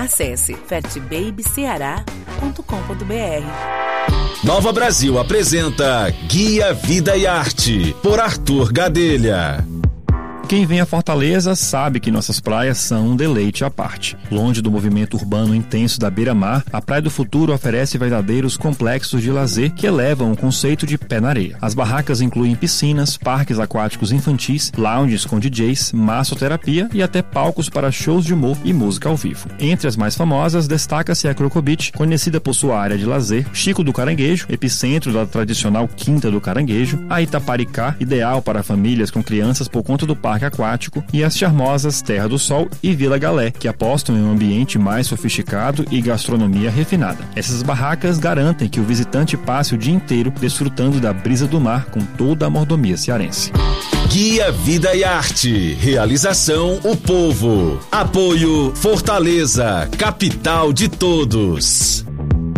Acesse fatbabyceará.com.br. Nova Brasil apresenta Guia Vida e Arte, por Arthur Gadelha. Quem vem a Fortaleza sabe que nossas praias são um deleite à parte. Longe do movimento urbano intenso da beira-mar, a Praia do Futuro oferece verdadeiros complexos de lazer que elevam o conceito de pé na areia. As barracas incluem piscinas, parques aquáticos infantis, lounges com DJs, massoterapia e até palcos para shows de humor e música ao vivo. Entre as mais famosas, destaca-se a Croco Beach, conhecida por sua área de lazer, Chico do Caranguejo, epicentro da tradicional Quinta do Caranguejo, a Itaparicá, ideal para famílias com crianças por conta do parque aquático, e as charmosas Terra do Sol e Vila Galé, que apostam em um ambiente mais sofisticado e gastronomia refinada. Essas barracas garantem que o visitante passe o dia inteiro desfrutando da brisa do mar com toda a mordomia cearense. Guia Vida e Arte. Realização O Povo. Apoio Fortaleza, capital de todos.